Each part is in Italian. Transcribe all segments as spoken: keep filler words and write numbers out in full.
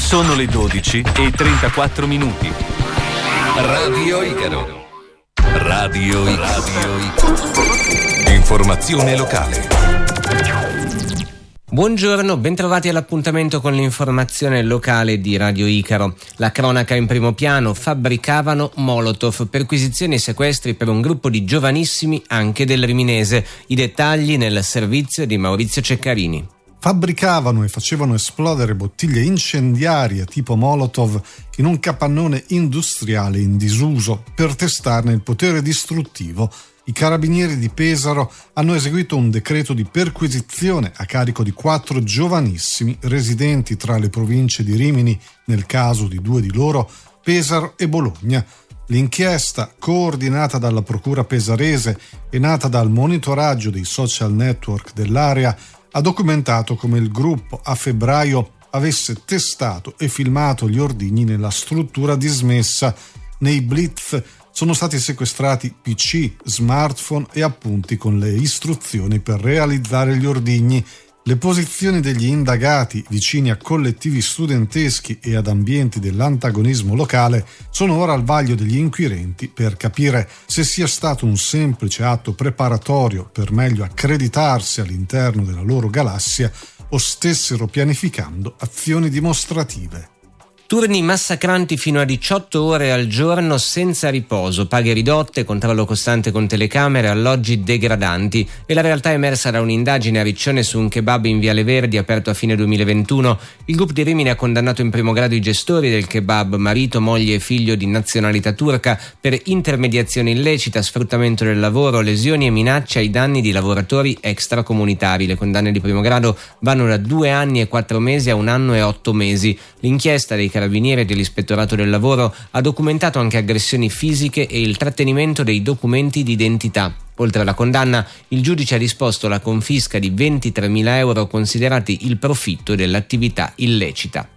Sono le dodici e trentaquattro minuti. Radio Icaro. Radio Icaro. Radio Icaro. Informazione locale. Buongiorno, bentrovati all'appuntamento con l'informazione locale di Radio Icaro. La cronaca in primo piano: fabbricavano Molotov, perquisizioni e sequestri per un gruppo di giovanissimi anche del Riminese. I dettagli nel servizio di Maurizio Ceccarini. Fabbricavano e facevano esplodere bottiglie incendiarie tipo Molotov in un capannone industriale in disuso per testarne il potere distruttivo. I carabinieri di Pesaro hanno eseguito un decreto di perquisizione a carico di quattro giovanissimi residenti tra le province di Rimini, nel caso di due di loro, Pesaro e Bologna. L'inchiesta, coordinata dalla Procura pesarese e nata dal monitoraggio dei social network dell'area, ha documentato come il gruppo a febbraio avesse testato e filmato gli ordigni nella struttura dismessa. Nei blitz sono stati sequestrati P C, smartphone e appunti con le istruzioni per realizzare gli ordigni. Le posizioni degli indagati vicini a collettivi studenteschi e ad ambienti dell'antagonismo locale sono ora al vaglio degli inquirenti per capire se sia stato un semplice atto preparatorio per meglio accreditarsi all'interno della loro galassia o stessero pianificando azioni dimostrative. Turni massacranti fino a diciotto ore al giorno senza riposo, paghe ridotte, controllo costante con telecamere, alloggi degradanti. E la realtà emersa da un'indagine a Riccione su un kebab in Viale Verdi aperto a fine duemilaventuno. Il gruppo di Rimini ha condannato in primo grado i gestori del kebab, marito, moglie e figlio di nazionalità turca, per intermediazione illecita, sfruttamento del lavoro, lesioni e minacce ai danni di lavoratori extracomunitari. Le condanne di primo grado vanno da due anni e quattro mesi a un anno e otto mesi. L'inchiesta dei Carabinieri e dell'Ispettorato del Lavoro ha documentato anche aggressioni fisiche e il trattenimento dei documenti di identità. Oltre alla condanna, il giudice ha disposto la confisca di ventitremila euro considerati il profitto dell'attività illecita.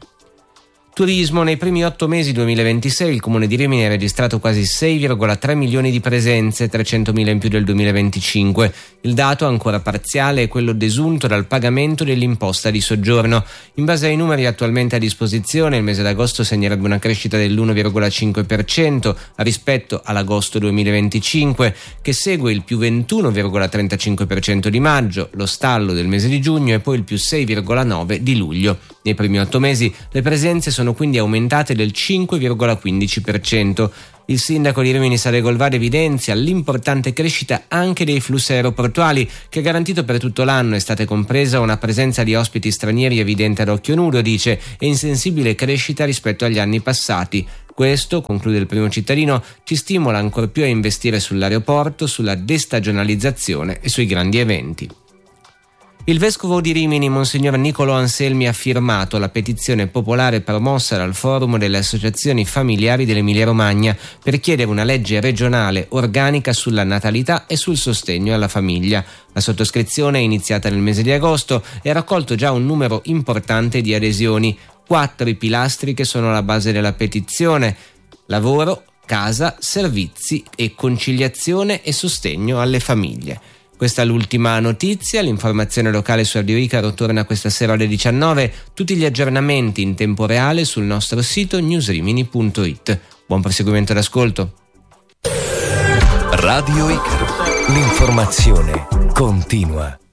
Turismo. Nei primi otto mesi duemilaventisei il Comune di Rimini ha registrato quasi sei virgola tre milioni di presenze, trecentomila in più del duemilaventicinque. Il dato, ancora parziale, è quello desunto dal pagamento dell'imposta di soggiorno. In base ai numeri attualmente a disposizione, il mese d'agosto segnerebbe una crescita dell'uno virgola cinque per cento rispetto all'agosto duemilaventicinque, che segue il più ventuno virgola trentacinque per cento di maggio, lo stallo del mese di giugno e poi il più sei virgola nove per cento di luglio. Nei primi otto mesi le presenze sono quindi aumentate del cinque virgola quindici per cento. Il sindaco di Rimini Sade Golvade evidenzia l'importante crescita anche dei flussi aeroportuali, che ha garantito per tutto l'anno, estate compresa, una presenza di ospiti stranieri evidente ad occhio nudo, dice, e insensibile crescita rispetto agli anni passati. Questo, conclude il primo cittadino, ci stimola ancor più a investire sull'aeroporto, sulla destagionalizzazione e sui grandi eventi. Il vescovo di Rimini, Monsignor Nicolò Anselmi, ha firmato la petizione popolare promossa dal Forum delle Associazioni Familiari dell'Emilia-Romagna per chiedere una legge regionale organica sulla natalità e sul sostegno alla famiglia. La sottoscrizione è iniziata nel mese di agosto e ha raccolto già un numero importante di adesioni. Quattro i pilastri che sono alla base della petizione: lavoro, casa, servizi e conciliazione e sostegno alle famiglie. Questa è l'ultima notizia. L'informazione locale su Radio Icaro torna questa sera alle diciannove. Tutti gli aggiornamenti in tempo reale sul nostro sito newsrimini punto it. Buon proseguimento d'ascolto. Radio Icaro. L'informazione continua.